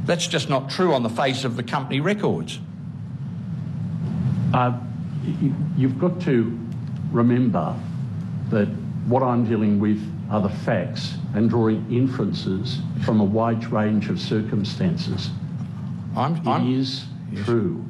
That's just not true on the face of the company records. You've got to remember that what I'm dealing with are the facts and drawing inferences from a wide range of circumstances. It is true.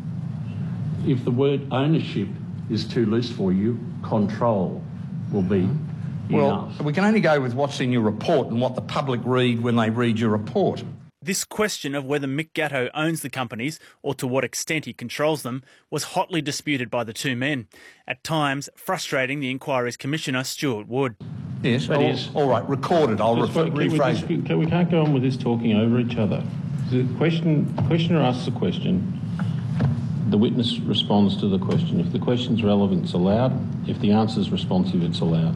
If the word ownership is too loose for you, control will be enough. Well, we can only go with what's in your report and what the public read when they read your report. This question of whether Mick Gatto owns the companies or to what extent he controls them was hotly disputed by the two men, at times frustrating the inquiry's commissioner, Stuart Wood. Yes, all right, recorded. I'll rephrase it. We can't go on with this talking over each other. The questioner asks a question, the witness responds to the question. If the question's relevant, it's allowed. If the answer's responsive, it's allowed.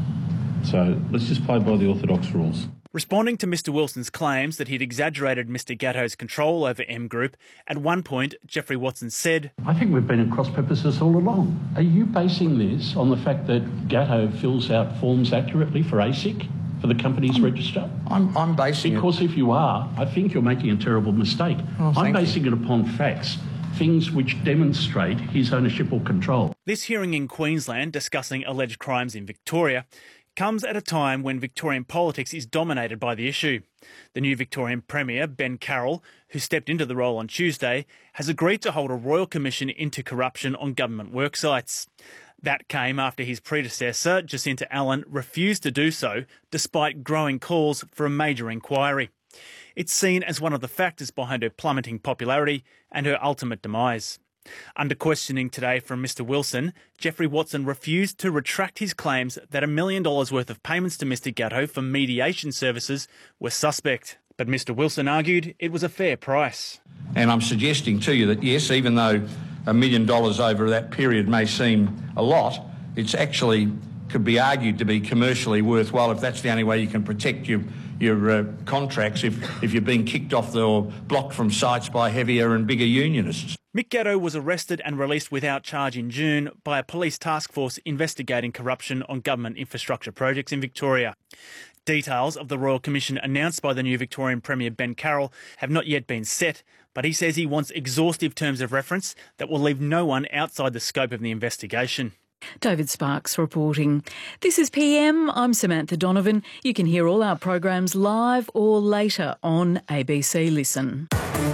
So let's just play by the orthodox rules. Responding to Mr Wilson's claims that he'd exaggerated Mr Gatto's control over M Group, at one point Geoffrey Watson said, I think we've been at cross purposes all along. Are you basing this on the fact that Gatto fills out forms accurately for ASIC, for the company's register? I'm basing Because if you are, I think you're making a terrible mistake. I'm basing it upon facts, things which demonstrate his ownership or control. This hearing in Queensland discussing alleged crimes in Victoria comes at a time when Victorian politics is dominated by the issue. The new Victorian Premier, Ben Carroll, who stepped into the role on Tuesday, has agreed to hold a royal commission into corruption on government worksites. That came after his predecessor, Jacinta Allen, refused to do so, despite growing calls for a major inquiry. It's seen as one of the factors behind her plummeting popularity and her ultimate demise. Under questioning today from Mr Wilson, Geoffrey Watson refused to retract his claims that $1 million worth of payments to Mr Gatto for mediation services were suspect. But Mr Wilson argued it was a fair price. And I'm suggesting to you that, yes, even though $1 million over that period may seem a lot, it's actually could be argued to be commercially worthwhile if that's the only way you can protect your contracts if you're being kicked off or blocked from sites by heavier and bigger unionists. Mick Gatto was arrested and released without charge in June by a police task force investigating corruption on government infrastructure projects in Victoria. Details of the Royal Commission announced by the new Victorian Premier Ben Carroll have not yet been set, but he says he wants exhaustive terms of reference that will leave no one outside the scope of the investigation. David Sparks reporting. This is PM. I'm Samantha Donovan. You can hear all our programs live or later on ABC Listen.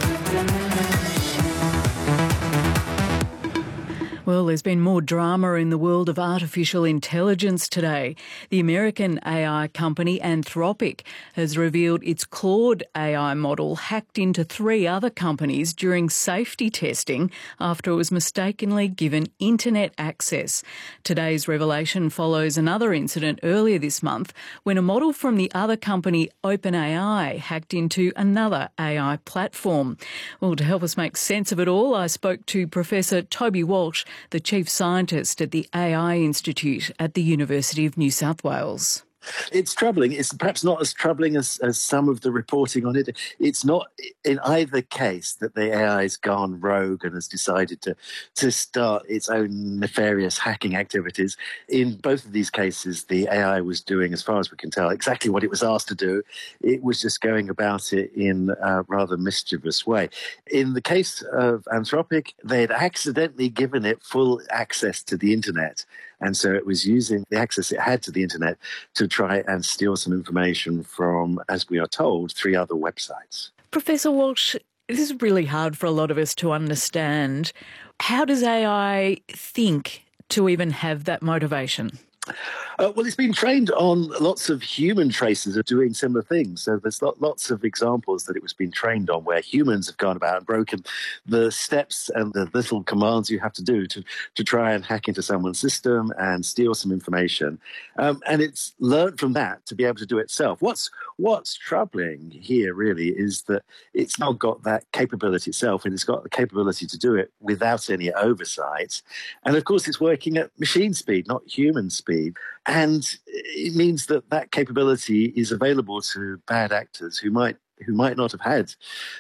Well, there's been more drama in the world of artificial intelligence today. The American AI company Anthropic has revealed its Claude AI model hacked into 3 other companies during safety testing after it was mistakenly given internet access. Today's revelation follows another incident earlier this month when a model from the other company OpenAI hacked into another AI platform. Well, to help us make sense of it all, I spoke to Professor Toby Walsh, the Chief Scientist at the AI Institute at the University of New South Wales. It's troubling. It's perhaps not as troubling as some of the reporting on it. It's not in either case that the AI has gone rogue and has decided to start its own nefarious hacking activities. In both of these cases, the AI was doing, as far as we can tell, exactly what it was asked to do. It was just going about it in a rather mischievous way. In the case of Anthropic, they had accidentally given it full access to the internet. And so it was using the access it had to the internet to try and steal some information from, as we are told, 3 other websites. Professor Walsh, this is really hard for a lot of us to understand. How does AI think to even have that motivation? Well, it's been trained on lots of human traces of doing similar things. So there's lots of examples that it was being trained on where humans have gone about and broken the steps and the little commands you have to do to try and hack into someone's system and steal some information. And it's learned from that to be able to do it itself. What's troubling here really is that it's not got that capability itself, and it's got the capability to do it without any oversight. And of course, it's working at machine speed, not human speed. And it means that that capability is available to bad actors who might not have had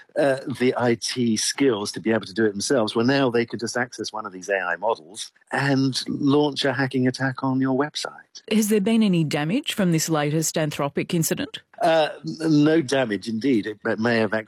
the IT skills to be able to do it themselves. Well, now they could just access one of these AI models and launch a hacking attack on your website. Has there been any damage from this latest Anthropic incident? No damage, indeed. It may have